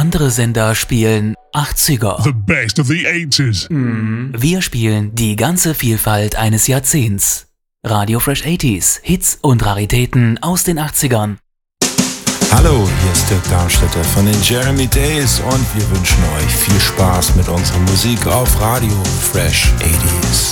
andere Sender spielen 80er. The best of the 80s. Wir spielen die ganze Vielfalt eines Jahrzehnts. Radio Fresh 80s, Hits und Raritäten aus den 80ern. Hallo, hier ist Dirk Darmstädter von den Jeremy Days und wir wünschen euch viel Spaß mit unserer Musik auf Radio Fresh 80s.